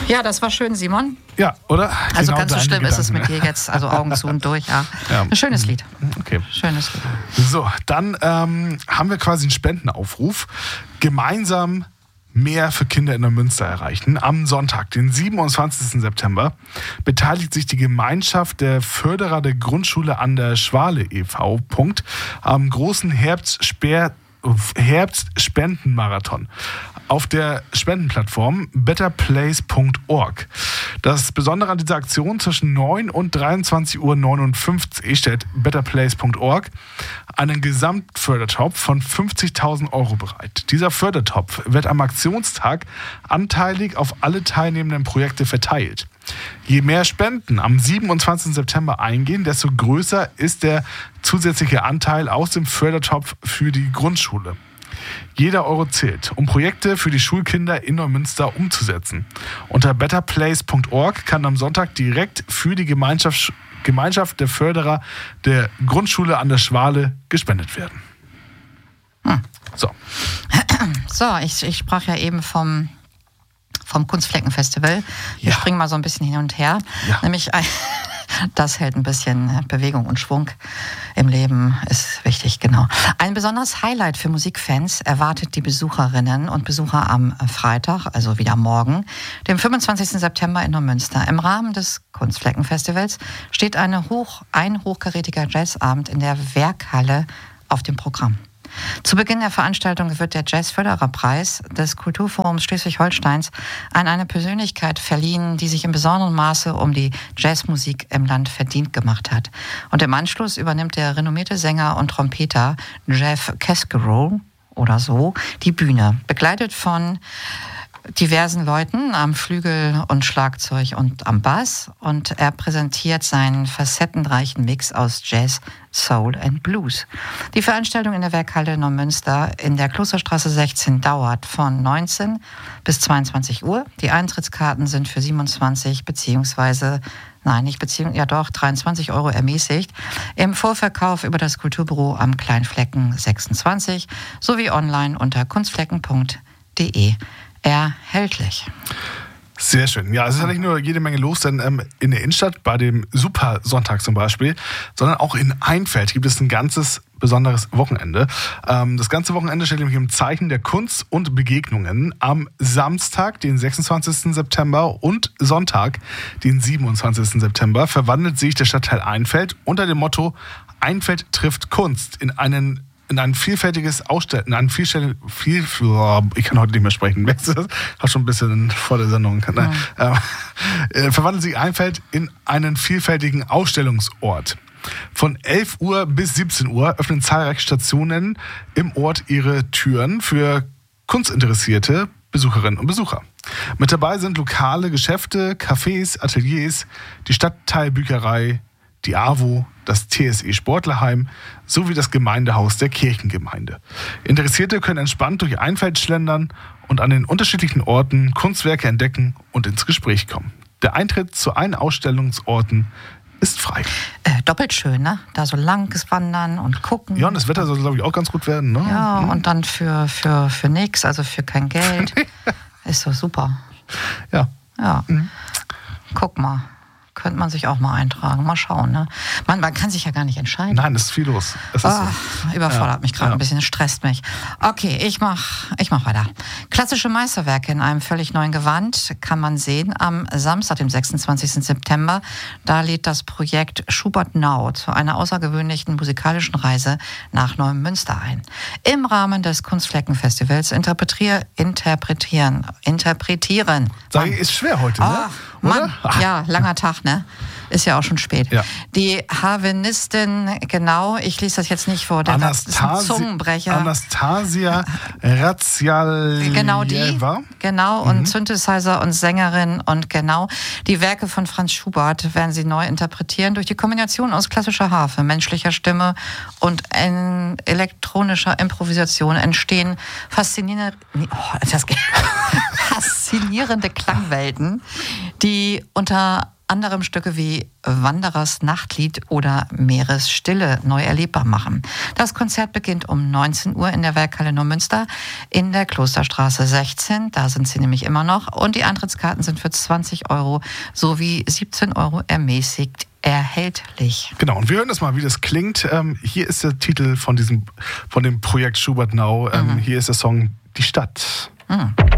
Ja, das war schön, Simon. Ja, oder? Also genau ganz so schlimm Gedanken. ist es mit dir jetzt. Also Augen zu und durch, ja. Ein schönes Lied. Okay. Schönes Lied. So, dann haben wir quasi einen Spendenaufruf. Gemeinsam mehr für Kinder in Neumünster erreichen. Am Sonntag, den 27. September, beteiligt sich die Gemeinschaft der Förderer der Grundschule an der Schwale e.V. am großen Herbstspendenmarathon auf der Spendenplattform betterplace.org. Das Besondere an dieser Aktion: zwischen 9 und 23:59 Uhr stellt betterplace.org einen Gesamtfördertopf von 50.000 Euro bereit. Dieser Fördertopf wird am Aktionstag anteilig auf alle teilnehmenden Projekte verteilt. Je mehr Spenden am 27. September eingehen, desto größer ist der zusätzliche Anteil aus dem Fördertopf für die Grundschule. Jeder Euro zählt, um Projekte für die Schulkinder in Neumünster umzusetzen. Unter betterplace.org kann am Sonntag direkt für die Gemeinschaft der Förderer der Grundschule an der Schwale gespendet werden. So, ich sprach ja eben vom Kunstfleckenfestival. Wir springen mal so ein bisschen hin und her. Ja. Nämlich, das hält ein bisschen Bewegung und Schwung im Leben, ist wichtig, genau. Ein besonderes Highlight für Musikfans erwartet die Besucherinnen und Besucher am Freitag, also wieder morgen, dem 25. September in Neumünster. Im Rahmen des Kunstfleckenfestivals steht ein hochkarätiger Jazzabend in der Werkhalle auf dem Programm. Zu Beginn der Veranstaltung wird der Jazzfördererpreis des Kulturforums Schleswig-Holsteins an eine Persönlichkeit verliehen, die sich in besonderem Maße um die Jazzmusik im Land verdient gemacht hat. Und im Anschluss übernimmt der renommierte Sänger und Trompeter Jeff Cascarole oder so die Bühne, begleitet von diversen Leuten am Flügel und Schlagzeug und am Bass, und er präsentiert seinen facettenreichen Mix aus Jazz, Soul und Blues. Die Veranstaltung in der Werkhalle Neumünster in der Klosterstraße 16 dauert von 19 bis 22 Uhr. Die Eintrittskarten sind für 23 Euro ermäßigt. Im Vorverkauf über das Kulturbüro am Kleinflecken 26 sowie online unter kunstflecken.de erhältlich. Sehr schön. Ja, es ist ja nicht nur jede Menge los, denn in der Innenstadt, bei dem Super-Sonntag zum Beispiel, sondern auch in Einfeld gibt es ein ganzes besonderes Wochenende. Das ganze Wochenende steht nämlich im Zeichen der Kunst und Begegnungen. Am Samstag, den 26. September und Sonntag, den 27. September, verwandelt sich der Stadtteil Einfeld unter dem Motto Einfeld trifft Kunst in ein vielfältiges Ausstellen, ich kann heute nicht mehr sprechen. Ich habe schon ein bisschen vor der Sendung. Verwandelt sich Einfeld in einen vielfältigen Ausstellungsort. Von 11 Uhr bis 17 Uhr öffnen zahlreiche Stationen im Ort ihre Türen für kunstinteressierte Besucherinnen und Besucher. Mit dabei sind lokale Geschäfte, Cafés, Ateliers, die Stadtteilbücherei, die AWO, das TSE Sportlerheim sowie das Gemeindehaus der Kirchengemeinde. Interessierte können entspannt durch Einfeld schlendern und an den unterschiedlichen Orten Kunstwerke entdecken und ins Gespräch kommen. Der Eintritt zu allen Ausstellungsorten ist frei. Doppelt schön, ne? Da so langes Wandern und gucken. Ja, und das Wetter soll, glaube ich, auch ganz gut werden, ne? Ja, und dann für nix, also für kein Geld. Ist doch super. Ja. Ja. Guck mal. Könnte man sich auch mal eintragen. Mal schauen, ne? Man kann sich ja gar nicht entscheiden. Nein, es ist viel los. Überfordert mich gerade ein bisschen, stresst mich. Okay, ich mach weiter. Klassische Meisterwerke in einem völlig neuen Gewand kann man sehen am Samstag, dem 26. September. Da lädt das Projekt Schubert Now zu einer außergewöhnlichen musikalischen Reise nach Neumünster ein. Im Rahmen des Kunstfleckenfestivals interpretieren. Sag ich, ist schwer heute, ne? Mann, ja, langer Tag, ne? Ist ja auch schon spät. Ja. Die Harvenistin, genau, ich lese das jetzt nicht vor, das ist ein Zungenbrecher. Anastasia Radzialjeva. Genau, und Synthesizer und Sängerin, und genau, die Werke von Franz Schubert werden sie neu interpretieren durch die Kombination aus klassischer Harfe, menschlicher Stimme und elektronischer Improvisation entstehen faszinierende Klangwelten, die unter anderem Stücke wie Wanderers Nachtlied oder Meeresstille neu erlebbar machen. Das Konzert beginnt um 19 Uhr in der Werkhalle Neumünster in der Klosterstraße 16. Da sind sie nämlich immer noch. Und die Eintrittskarten sind für 20 € sowie 17 € ermäßigt erhältlich. Genau, und wir hören das mal, wie das klingt. Hier ist der Titel von dem Projekt Schubert Now. Hier ist der Song Die Stadt.